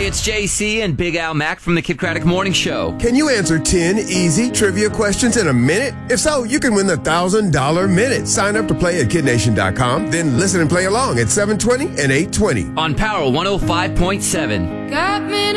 it's JC and Big Al Mac from the Kid Craddock Morning Show. Can you answer 10 easy trivia questions in a minute? If so, you can win the $1,000 minute. Sign up to play at kidnation.com, then listen and play along at 7:20 and 8:20. On Power 105.7. Got me